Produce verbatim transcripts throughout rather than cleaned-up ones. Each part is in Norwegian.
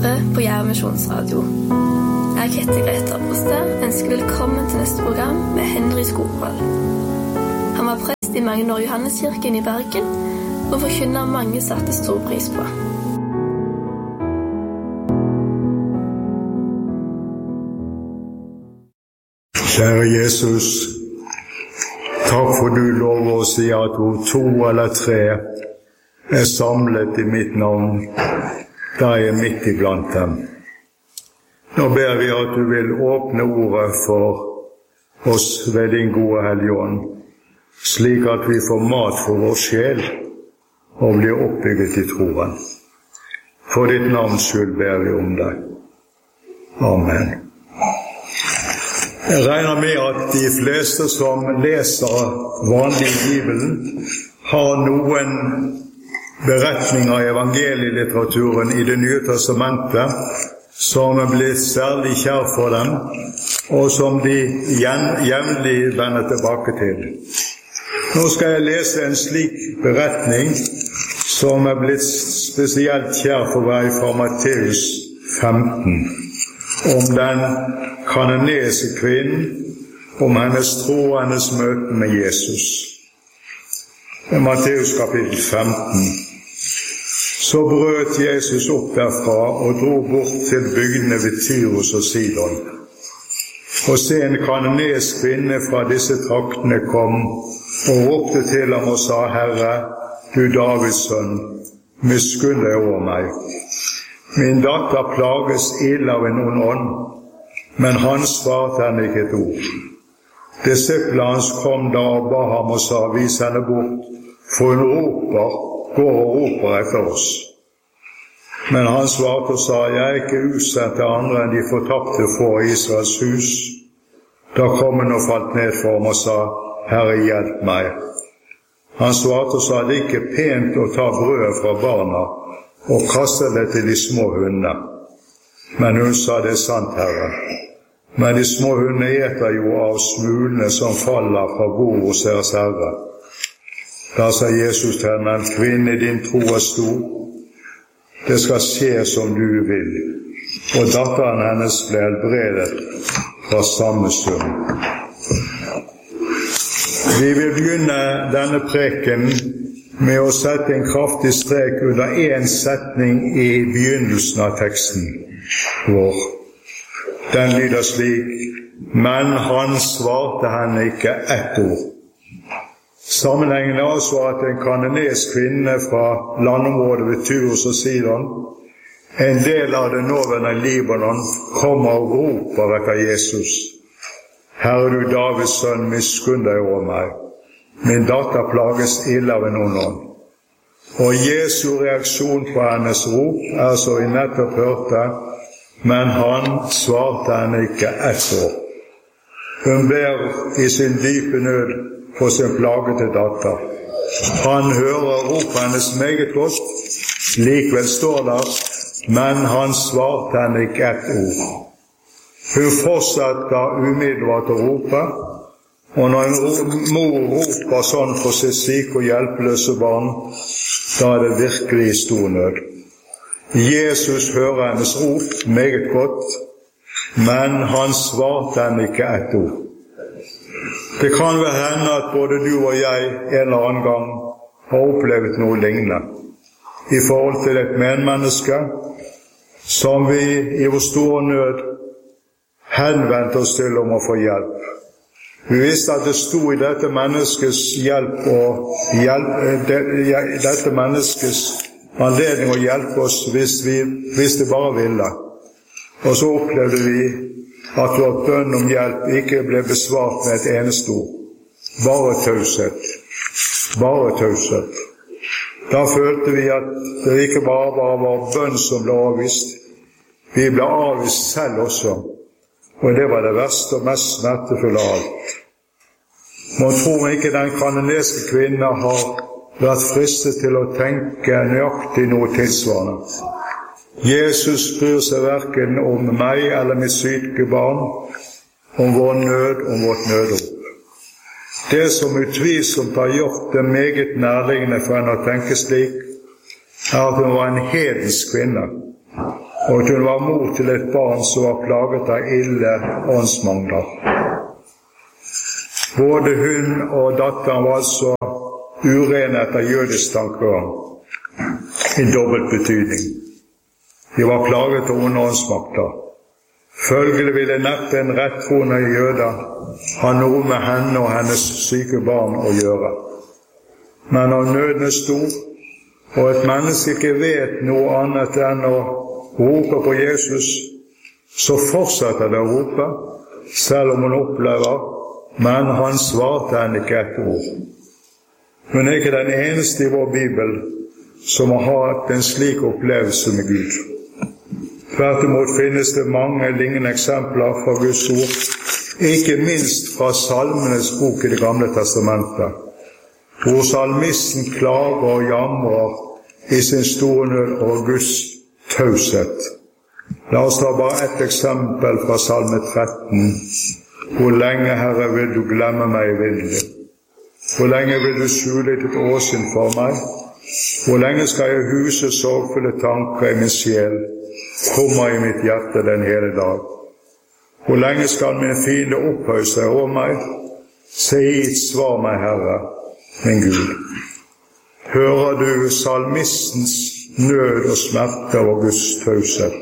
hører på Jerv Misjonsradio. Jeg heter Greta Broste, ønsker velkommen til neste program med Henry Skogvold. Han var prest i mange år i Johanneskirken i Bergen, og forkynner mange satte stor pris på. Kjære Jesus, takk for du lover å si at hvor to eller tre er samlet i mitt navn, da er jeg midt iblant dem. Nå ber vi at du vil åpne ordet for oss ved din gode Helligånd, slik at vi får mat for vår sjel og blir oppbygget i troen. For ditt navns skyld ber vi om deg. Amen. Jeg regner med at de fleste som leser vanlig i Bibelen har noen beretninger i evangelielitteraturen i Det nye testamentet som er blitt særlig kjær for dem, og som de jevnlig vender tilbake til. Nå skal jeg lese en slik beretning som er blitt spesielt kjær for meg fra Matteus femten, om den kananeiske kvinnen, om hennes tro og hennes møte med Jesus. Matteus kapittel femten. Så brøt Jesus opp derfra og dro bort til bygdene ved Tyrus og Sidon. Og se, en kananeisk kvinne fra disse traktene kom og ropte til ham og sa: Herre, du Davids sønn, miskunn deg over meg. Min datter plages ille av en ond ånd. Men han svarte henne ikke et ord. Disiplene hans kom da og ba ham og sa: Vis henne bort, for hun roper, går og roper etter oss. Men han svarte og sa: Jeg er ikke utsendt til andre enn de fortapte får i Israels hus. Da kom hun og falt ned for ham og sa: Herre, hjelp meg. Han svarte og sa: Det er ikke pent å ta brødet fra barna og kaste det til de små hundene. Men hun sa: Det er sant, Herre. Men de små hundene eter jo av smulene som faller fra bordet hos deres Herre. Da sa Jesus til henne: Kvinne, din tro er stor. Det skal skje som du vil. Og datteren hennes ble helbredet fra samme stund. Vi vil begynne denne preken med å sette en kraftig strek under en setning i begynnelsen av teksten vår. Den lyder slik: Men han svarte henne ikke ett ord. Sammenhengen er altså at en kananeisk kvinne fra landområdet ved Tyrus og Sidon, en del av det nåværende Libanon, kommer og roper etter Jesus: Herre, du Davids sønn, miskunn deg over meg. Min datter plages ille av en ond ånd. Og Jesu reaksjon på hennes rop er så vi nettopp hørte: Men han svarte henne ikke ett ord. Hun ber i sin dype nød for sin plagete datter. Han hører ropet hennes meget godt. Likevel står der: Men han svarte henne ikke ett ord. Hun fortsetter umiddelbart å rope, og når en mor roper sånn for sitt syke og hjelpeløse barn, da er det virkelig stor nød. Jesus hører hennes rop meget godt, men han svarte henne ikke ett ord. Det kan vel hende at både du og jeg en eller annen gang har opplevd noe lignende i forhold til et medmenneske som vi i vår store nød henvendte oss til om å få hjelp. Vi visste at det stod i dette menneskets hjelp og hjelp, dette menneskets anledning å hjelpe oss hvis, vi, hvis det bare ville. Og så opplevde vi at vår bønn om hjelp ikke ble besvart med et eneste ord. Bare taushet. Bare taushet. Da følte vi at det ikke bare var vår bønn som ble avvist. Vi ble avvist selv også. Og det var det verste og mest smertefulle av alt. Man tror ikke den kananeiske kvinnen har vært fristet til å tenke nøyaktig noe tilsvarende. Jesus bryr seg hverken om meg eller mitt syke barn, om vår nød, om vårt nødrop. Det som utvilsomt har gjort det meget nærliggende for henne å tenke slik, er at hun var en hedensk kvinne. og at hun var mor til et barn som var plaget av ille åndsmangler. Både hun og datteren var altså urene etter jødisk tankegang, i dobbelt betydning. De var plaget av onde åndsmakter. Følgelig ville neppe en rettroende jøde ha noe med henne og hennes syke barn å gjøre. Men når nøden er stor, og et menneske ikke vet noe annet enn å rope på Jesus, så fortsetter det å rope, selv om hun opplever, men han svarte henne ikke et ord. Hun er ikke den eneste i vår Bibel som har hatt en slik opplevelse med Gud. Tvert imot finnes det mange lignende eksempler fra Guds ord, ikke minst fra Salmenes bok i Det gamle testamentet, hvor salmisten klager og jamrer i sin store nød over Guds taushet. La oss ta bare et eksempel fra Salme tretten. Hvor lenge, Herre, vil du glemme meg i vinden? Hvor lenge vil du skjule ditt åsyn for meg? Hvor lenge skal jeg huse sorgfulle tanker i min sjel, kommer i mitt hjerte den hele dag? Hvor lenge skal min fiende opphøye seg over meg? Se hit, svar meg, Herre, min Gud. Hører du salmistens nød og smerte over Guds taushet?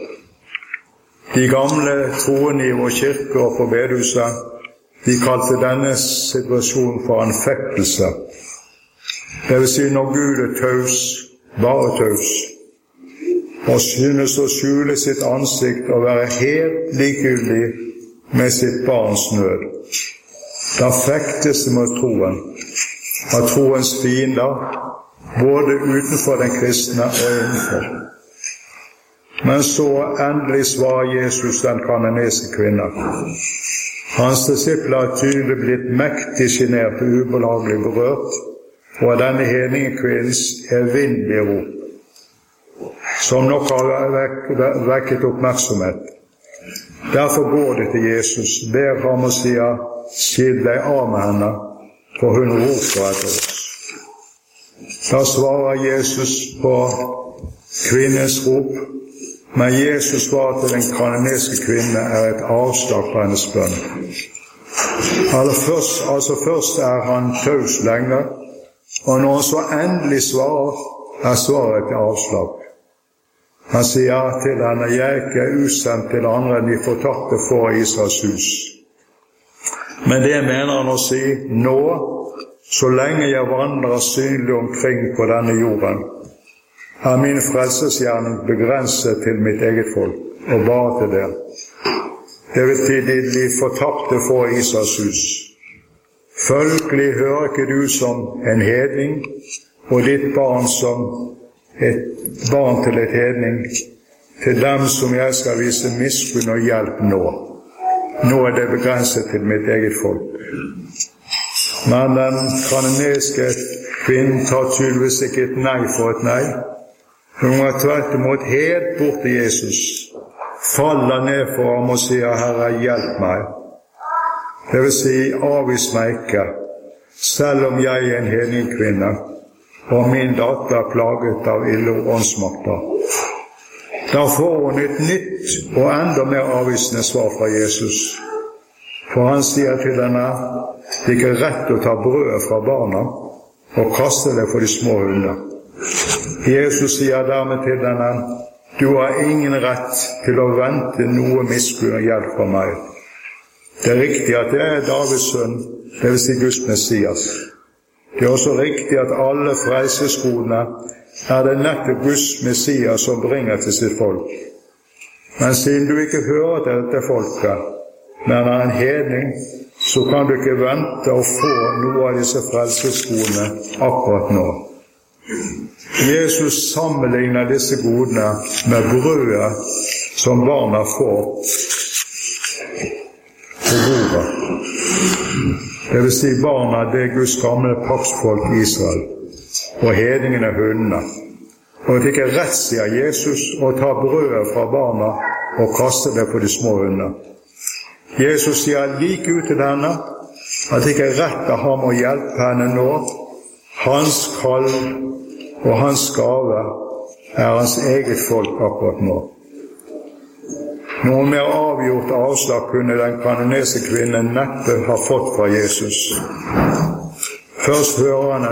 De gamle troende i vår kirke og på bedehuset, de kalte denne situasjonen for anfektelse. Det vil si når Gud er taus, bare taus, og synes å skjule sitt ansikt og være helt likegyldig med sitt barns nød. Da fektes det mot troen, av troens fiender, både utenfor den kristne og innenfor. Men så endelig svarer Jesus den kananeiske kvinnen. Hans disipler er tydelig blitt mektig sjenert og ubehagelig berørt, og av denne hedningekvinnens evinnelige rop, som nok har vekket oppmerksomhet. Derfor går de til Jesus, ber ham og sier, skill deg av med henne, for hun roper etter oss. Da svarer Jesus på kvinnens rop, men Jesus svar til den kananeiske kvinne er et avslag på hennes bønn. Først, altså først er han taus lenge, og når han så endelig svarer, er svaret et avslag. Han sier til henne, jeg er ikke utsendt til andre enn de fortatte for Israels hus. Men det mener han å si, nå, så lenge jeg vandrer synlig omkring på denne jorden, er min frelsesgjerning begrenset til mitt eget folk, og bare til det. Det vil si de fortapte for Israels hus. Følgelig hører ikke du som en hedning, og ditt barn som et barn til et hedning, til dem som jeg skal vise miskunn og hjelp nå. Nå er det begrenset til mitt eget folk. Men den kananeiske kvinnen tar tydeligvis ikke et nei for et nei. Hun var tvert imot helt bort til Jesus, faller ned for ham og sier, Herre, hjelp meg. Det vil si, avvis meg ikke, selv om jeg er en hedningkvinne, og min datter er plaget av ille åndsmakter. Da får hun et nytt og enda mer avvisende svar fra Jesus. For han sier til henne, det er ikke rett å ta brødet fra barna og kaste det for de små hunder. Jesus sier dermed til henne, du har ingen rett til å vente noe miskunn og hjelp fra meg. Det er riktig at jeg er Davids sønn, det vil si Guds Messias. Det er også riktig at alle frelsesgodene er det nettopp Guds Messias som bringer til sitt folk. Men siden du ikke hører til dette folket, men er en hedning, så kan du ikke vente å få noe av disse frelsesgodene akkurat nå. Jesus sammenligner disse godene med brødet som barna får på bordet. Det vil si barna, det er Guds gamle paktsfolk Israel, og hedningene hundene. Og det er ikke rett, sier Jesus, å ta brødet fra barna og kaste det på de små hundene. Jesus sier like ut til henne at det ikke er rett av ham å hjelpe henne nå. Hans kall og hans gave er hans eget folk akkurat nå. Noe mer avgjort avslag kunne den kanonese kvinnen neppe ha fått fra Jesus. Først hører han